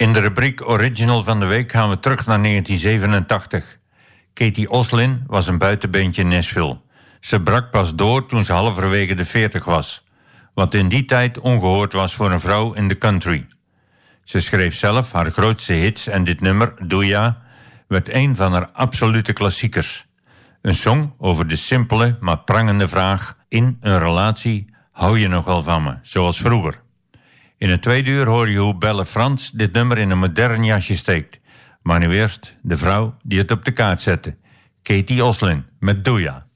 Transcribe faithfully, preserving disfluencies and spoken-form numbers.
In de rubriek Original van de Week gaan we terug naar negentien zevenentachtig. Katie Oslin was een buitenbeentje in Nashville. Ze brak pas door toen ze halverwege de veertig was, wat in die tijd ongehoord was voor een vrouw in de country. Ze schreef zelf haar grootste hits en dit nummer, Doe Ja, werd een van haar absolute klassiekers. Een song over de simpele maar prangende vraag in een relatie: hou je nog wel van me, zoals vroeger? In het tweede uur hoor je hoe Belle Frans dit nummer in een modern jasje steekt. Maar nu eerst de vrouw die het op de kaart zette. Katie Oslin met Doe Ja.